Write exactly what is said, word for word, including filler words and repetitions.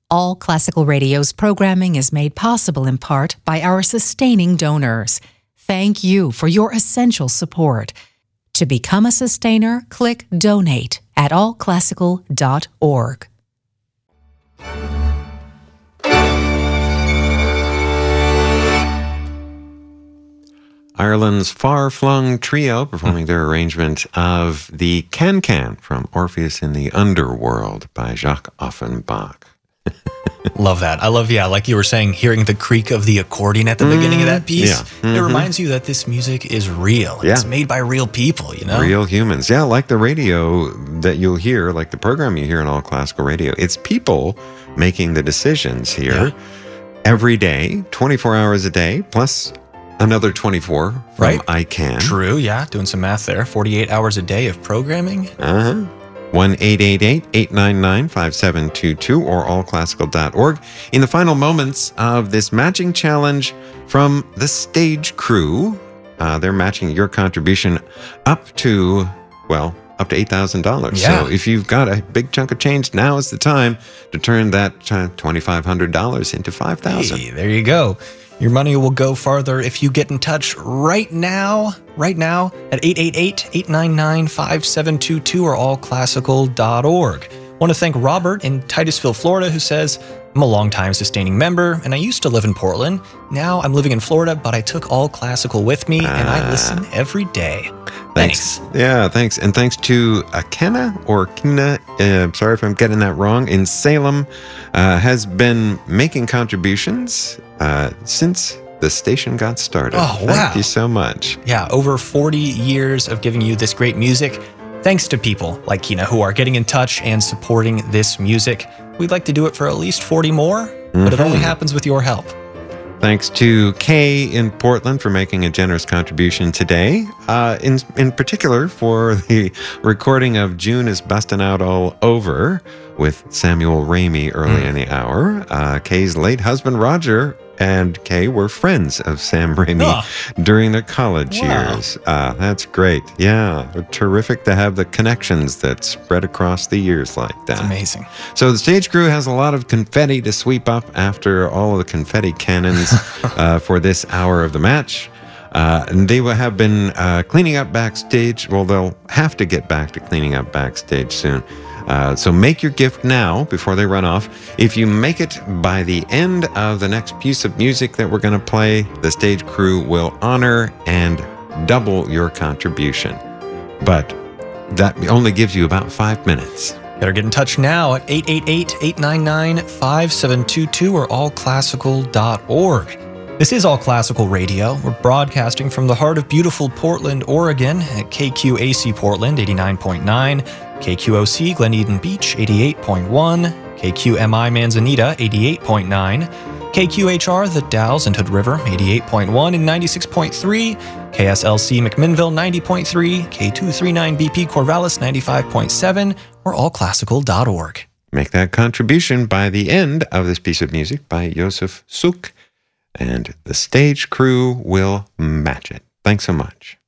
All Classical Radio's programming is made possible in part by our sustaining donors. Thank you for your essential support. To become a sustainer, click Donate at all classical dot org. Ireland's Far-Flung Trio performing their arrangement of the Can-Can from Orpheus in the Underworld by Jacques Offenbach. Love that. I love, yeah, like you were saying, hearing the creak of the accordion at the mm, beginning of that piece. Yeah. Mm-hmm. It reminds you that this music is real. Yeah. It's made by real people, you know? Real humans. Yeah, like the radio that you'll hear, like the program you hear on All Classical Radio. It's people making the decisions here yeah. every day, twenty-four hours a day, plus another twenty-four from right. I Can. True, yeah. Doing some math there. forty-eight hours a day of programming. Uh-huh. one eight eight eight, eight nine nine, five seven two two or all classical dot org. In the final moments of this matching challenge from the Stage Crew, uh, they're matching your contribution up to, well, up to eight thousand dollars. Yeah. So if you've got a big chunk of change, now is the time to turn that twenty-five hundred dollars into five thousand dollars. Hey, there you go. Your money will go farther if you get in touch right now, right now at eight eight eight, eight nine nine, five seven two two or all classical dot org. I want to thank Robert in Titusville, Florida, who says, I'm a longtime sustaining member, and I used to live in Portland. Now I'm living in Florida, but I took All Classical with me, and I listen every day. Thanks. Thanks. Yeah, thanks. And thanks to Akena or Kina, uh, sorry if I'm getting that wrong, in Salem, uh, has been making contributions uh, since the station got started. Oh, Thank wow. you so much. Yeah, over forty years of giving you this great music. Thanks to people like Kina who are getting in touch and supporting this music. We'd like to do it for at least forty more, mm-hmm. but it only happens with your help. Thanks to Kay in Portland for making a generous contribution today, uh, in in particular for the recording of June is Bustin' Out All Over with Samuel Ramey early mm. in the hour. Uh, Kay's late husband, Roger, and Kay were friends of Sam Ramey oh. during their college wow. years. Uh, that's great. Yeah, terrific to have the connections that spread across the years like that. That's amazing. So the stage crew has a lot of confetti to sweep up after all of the confetti cannons uh, for this hour of the match. Uh, and they will have been uh, cleaning up backstage. Well, they'll have to get back to cleaning up backstage soon. Uh, so make your gift now before they run off. If you make it by the end of the next piece of music that we're going to play, the stage crew will honor and double your contribution. But that only gives you about five minutes. Better get in touch now at eight eight eight, eight nine nine, five seven two two or all classical dot org. This is All Classical Radio. We're broadcasting from the heart of beautiful Portland, Oregon at K Q A C Portland eighty-nine point nine, K Q O C Glen Eden Beach eighty-eight point one, K Q M I Manzanita eighty-eight point nine, K Q H R The Dalles and Hood River eighty-eight point one and ninety-six point three, K S L C McMinnville ninety point three, K two thirty-nine B P Corvallis ninety-five point seven, or all classical dot org. Make that contribution by the end of this piece of music by Josef Suk, and the stage crew will match it. Thanks so much.